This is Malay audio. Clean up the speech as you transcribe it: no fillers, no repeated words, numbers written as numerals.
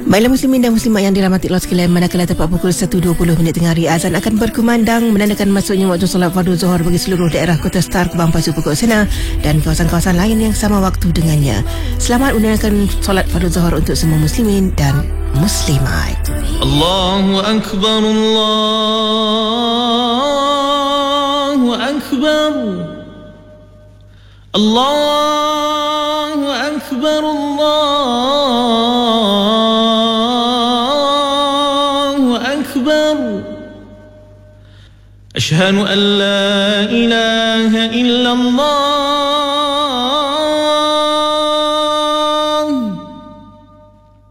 Baiklah muslimin dan muslimat yang dirahmati Allah sekalian, manakala tepat pukul 1.20 tengah hari, azan akan berkumandang menandakan masuknya waktu solat fardu zuhur bagi seluruh daerah Kota Star, Kubang, Pasu, Pokok Sena dan kawasan-kawasan lain yang sama waktu dengannya. Selamat menunaikan solat fardu zuhur untuk semua muslimin dan muslimat. Allahu Akbar, Allahu Akbar, Allahu Akbar, Allahu Akbar. Ashhadu an la ilaha illallah